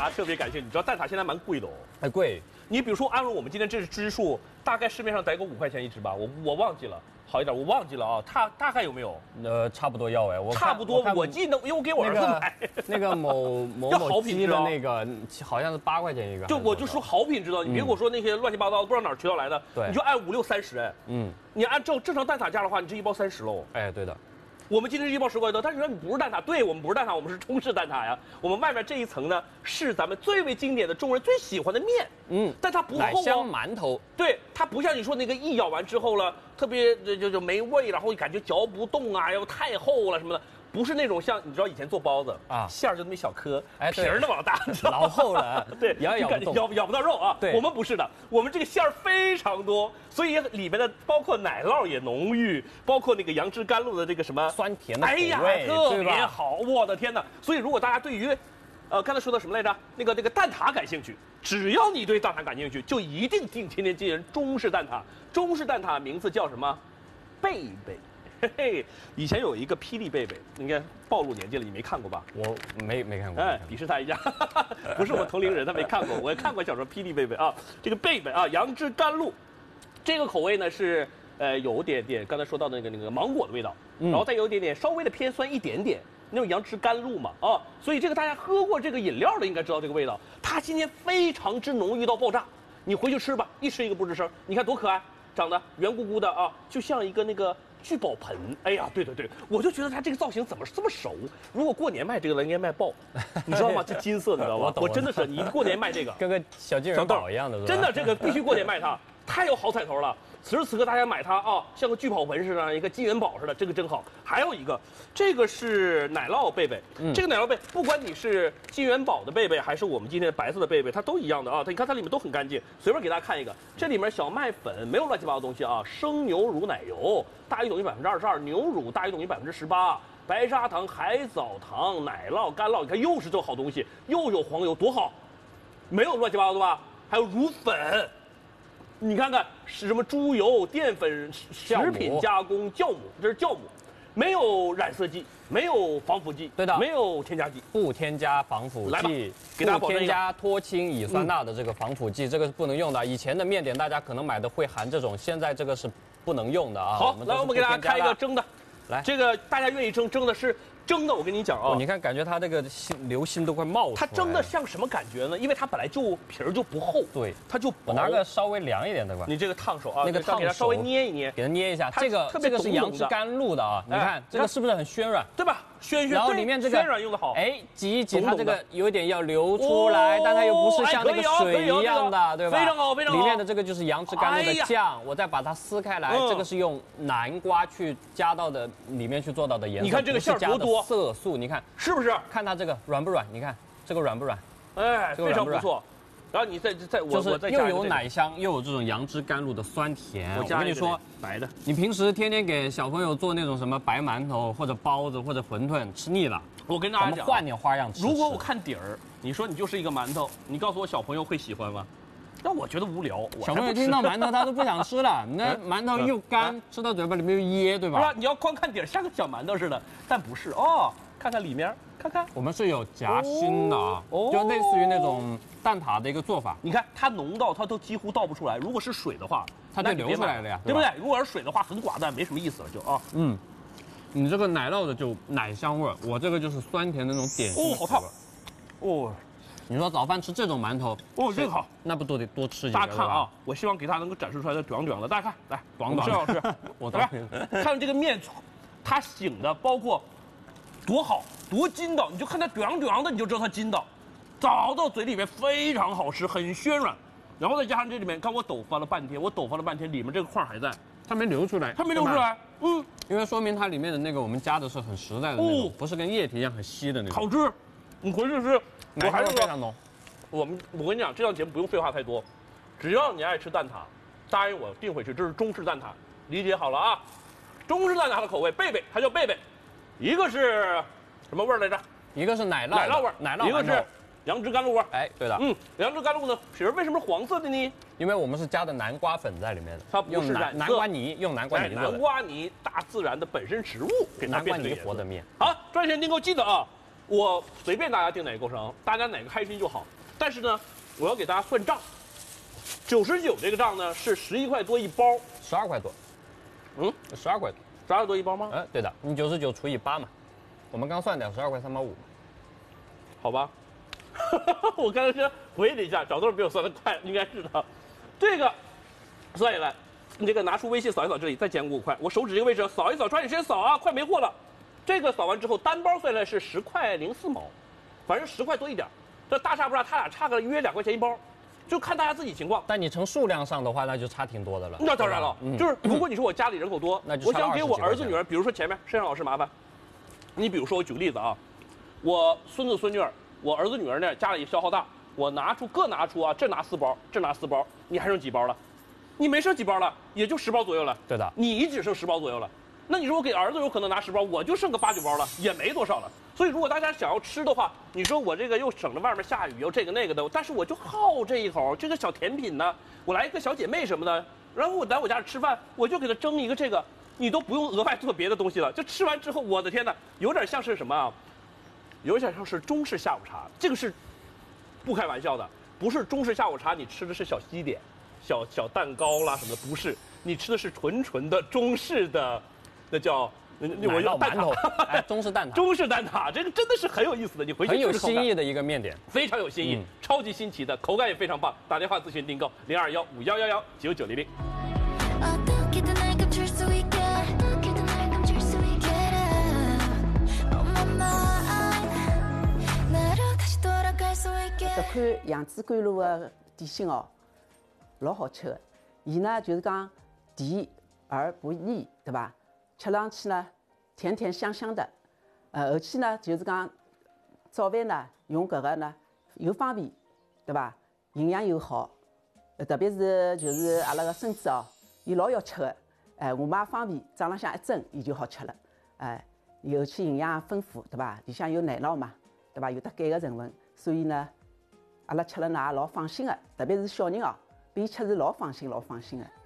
挞特别感兴趣，你知道蛋挞现在蛮贵的哦。 还贵。 你比如说，按照我们今天这支数，大概市面上得个5块钱一支吧，我忘记了，好一点我忘记了啊，它大概有没有？ 差不多要哎， 差不多，我记得，因为我给我儿子买。 那个某好品鸡的那个，好像是8块钱一个。 就我就说好品质的，你别给我说那些乱七八糟的，不知道哪儿渠道来的， 对， 你就按5、6、30哎，你按正常蛋挞价的话，你这一包30喽。 哎，对的。 我们今天是一包10块多，但是说你不是蛋挞，对我们不是蛋挞，我们是中式蛋挞呀。我们外面这一层呢是咱们最为经典的中国人最喜欢的面，但它不厚哦。 奶香馒头， 对，它不像你说那个一咬完之后了，特别就没味，然后感觉嚼不动啊，又太厚了什么的。不是那种像你知道以前做包子啊，馅儿就那么一小颗，皮儿那么大， 老厚了， 对，咬不到肉啊。 对， 我们不是的，我们这个馅儿非常多，所以里面的包括奶酪也浓郁，包括那个杨枝甘露的这个什么酸甜的口味， 哎呀，特别好，我的天哪！所以如果大家对于，刚才说的什么来着？那个蛋挞感兴趣，只要你对蛋挞感兴趣，就一定听天天接人中式蛋挞。中式蛋挞名字叫什么？贝贝。嘿嘿，以前有一个霹雳贝贝，应该暴露年纪了，你没看过吧？ 我没看过。 哎，鄙视他一下，不是我同龄人，他没看过，我也看过小说《霹雳贝贝》啊。这个贝贝啊，杨枝甘露，这个口味呢是有点点刚才说到的那个芒果的味道，然后再有一点点稍微的偏酸一点点，那种杨枝甘露嘛啊，所以这个大家喝过这个饮料的应该知道这个味道，它今天非常之浓郁到爆炸，你回去吃吧，一吃一个不吱声，你看多可爱，长得圆乎乎的啊，就像一个那个。聚宝盆，哎呀，对，我就觉得它这个造型怎么这么熟？如果过年卖这个了，应该卖爆，你知道吗？这金色，你知道吗？我真的是，你过年卖这个， 跟个小金人宝一样的， 真的，这个必须过年卖它，太有好彩头了。此时此刻大家买它啊，像个聚宝盆似的，一个金元宝似的，这个真好。还有一个，这个是奶酪贝贝，这个奶酪贝，不管你是金元宝的贝贝，还是我们今天的白色的贝贝，它都一样的啊。你看它里面都很干净，随便给大家看一个，这里面小麦粉没有乱七八糟东西啊，生牛乳奶油大于等于22%，牛乳大于等于18%，白砂糖、海藻糖、奶酪、干酪，你看又是这好东西，又有黄油，多好，没有乱七八糟的吧？还有乳粉。你看看是什么猪油、淀粉、食品加工酵母，这是酵母，没有染色剂，没有防腐剂， 对的， 没有添加剂， 不添加防腐剂， 给大家不添加脱氢乙酸钠的这个防腐剂，这个是不能用的。以前的面点大家可能买的会含这种，现在这个是不能用的啊。 好，来我们给大家开一个蒸的， 来， 这个大家愿意蒸的是。蒸的，我跟你讲啊， 你看，感觉它这个流心都快冒出来了。 它蒸的像什么感觉呢？因为它本来就皮儿就不厚， 对， 它就薄。 我拿个稍微凉一点的吧。 你这个烫手啊， 那个烫手， 给它稍微捏一捏， 给它捏一下。这个是杨枝甘露的啊，你看这个是不是很暄软？ 对吧？暄， 然后里面这个暄软用的好， 哎，挤一挤，它这个有点要流出来，但它又不是像那个水一样的，对吧？ 非常好，非常好。 里面的这个就是杨枝甘露的酱，我再把它撕开来，这个是用南瓜去加到的里面去做到的颜色。 你看这个馅多多， 色素，你看是不是？ 看它这个软不软？你看这个软不软？ 哎，非常不错。然后你就是又有奶香，又有这种杨枝甘露的酸甜。我跟你说， 白的， 你平时天天给小朋友做那种什么白馒头或者包子或者馄饨吃腻了， 我跟大家讲， 咱们换点花样吃。 如果我看底儿，你说你就是一个馒头，你告诉我小朋友会喜欢吗？那我觉得无聊。 小朋友听到馒头他都不想吃了，那馒头又干，吃到嘴巴里面又噎，对吧？ 是吧？你要光看底儿，像个小馒头似的，但不是哦。看看里面，看看， 我们是有夹心的啊，就类似于那种蛋挞的一个做法。 你看它浓到它都几乎倒不出来，如果是水的话， 它就流出来了呀， 对不对？如果是水的话，很寡淡，没什么意思了就啊。 你这个奶酪的就奶香味儿，我这个就是酸甜的那种点心。 好烫， 你说早饭吃这种馒头， 这个好， 那不都得多吃几个？ 大家看啊，我希望给大家能够展示出来的短短的，大家看，来， 谢老师， 我来看这个面，它醒的，包括。多好，多筋道，你就看它短短的，你就知道它筋道，找到嘴里面非常好吃，很暄软，然后再加上这里面，看我抖翻了半天，里面这个块还在， 它没流出来，因为说明它里面的那个我们加的是很实在的那种，不是跟液体一样很稀的那种。 好吃，你回去吃， 我还是非常浓。 我跟你讲，这档节目不用废话太多，只要你爱吃蛋挞，答应我定会吃，这是中式蛋挞，理解好了啊？中式蛋挞的口味，贝贝，它叫贝贝。一个是什么味儿来着？ 一个是奶酪味， 一个是杨枝甘露味。 哎，对的， 杨枝甘露呢，皮儿为什么是黄色的呢？ 因为我们是加的南瓜粉在里面的， 它不是染色， 南瓜泥，用南瓜泥做的。 南瓜泥，大自然的本身食物，给它变成南瓜泥和的面。 好，赚钱订购记得啊， 我随便大家定哪个构成，大家哪个开心就好。但是呢，我要给大家算账，99这个账呢是11块多一包 ，12块多。12块多 ，12块多一包吗？ 对的，你99除以8嘛，我们刚算的12块3毛5。 好吧，我刚才是回忆了一下，找豆比我算的快，应该是的。这个算下来，你这个拿出微信扫一扫这里，再减5块，我手指这个位置扫一扫，抓紧时间扫啊，快没货了。这个扫完之后，单包算下来是10块04毛，反正10块多一点。这大差不差，他俩差个约2块钱一包，就看大家自己情况。 但你从数量上的话，那就差挺多的了。 那当然了，就是如果你说我家里人口多， 那就我想给我儿子女儿，比如说前面摄像老师麻烦，你比如说我举个例子啊，我孙子孙女儿，我儿子女儿呢家里消耗大，我各拿出啊，这拿4包，这拿4包，你还剩几包了？你没剩几包了，也就10包左右了。 对的， 你只剩10包左右了。那你说我给儿子有可能拿10包，我就剩个8、9包了，也没多少了。所以如果大家想要吃的话，你说我这个又省着外面下雨又这个那个的，但是我就好这一口，这个小甜品呢，我来一个小姐妹什么的，然后我来我家里吃饭，我就给她蒸一个这个，你都不用额外做别的东西了，就吃完之后，我的天哪，有点像是什么啊？有点像是中式下午茶，这个是不开玩笑的，不是中式下午茶，你吃的是小西点、小蛋糕啦什么的，不是，你吃的是纯的中式的。那叫我要蛋挞，中式蛋挞， 中式蛋挞，这个真的是很有意思的，你回去很有新意的一个面点， 非常有新意，超级新奇的，口感也非常棒。打电话咨询订购0215119900。 这款杨枝甘露的点心哦，老好吃的。伊呢就是讲甜而不腻，对吧？吃上去呢，甜甜香香的。后期呢就是讲早饭呢用搿个呢又方便，对吧？营养又好。特别是就是阿拉个孙子哦，伊老要吃的。我妈方便，早浪向一蒸，伊就好吃了。尤其营养丰富，对吧？里向有奶酪嘛，对吧？有得钙个成分，所以呢，阿拉吃了呢也老放心的。特别是小人哦，边吃是老放心的。